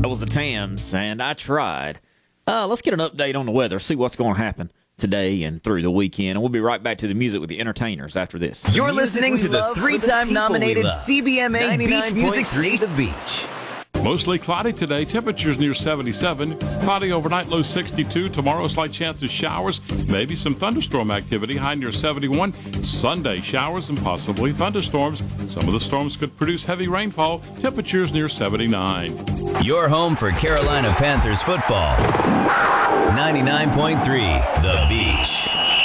was the Tams, and I tried. Let's get an update on the weather, see what's going to happen today and through the weekend, and we'll be right back to the music with the entertainers after this. You're listening to the three-time nominated CBMA Beach Music State. The Beach. Mostly cloudy today, temperatures near 77. Cloudy overnight, low 62. Tomorrow, slight chance of showers, maybe some thunderstorm activity, high near 71. Sunday, showers and possibly thunderstorms. Some of the storms could produce heavy rainfall, temperatures near 79. Your home for Carolina Panthers football. 99.3 The Beach.